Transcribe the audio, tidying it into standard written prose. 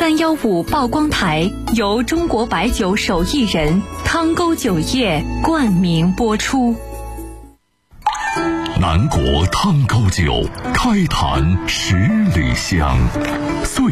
315曝光台由中国白酒手艺人汤沟酒业冠名播出。 南国汤沟酒，开坛十里香。